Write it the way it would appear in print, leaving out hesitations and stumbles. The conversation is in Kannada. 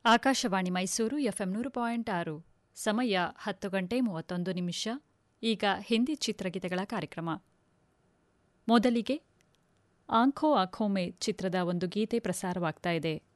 ಆಕಾಶವಾಣಿ ಮೈಸೂರು ಎಫ್ಎಂ 100.6 ಸಮಯ 10:31 ಈಗ ಹಿಂದಿ ಚಿತ್ರಗೀತೆಗಳ ಕಾರ್ಯಕ್ರಮ. ಮೊದಲಿಗೆ ಆಂಖೋ ಆಂಖೋ ಮೇ ಚಿತ್ರದ ಒಂದು ಗೀತೆ ಪ್ರಸಾರವಾಗ್ತಾ ಇದೆ.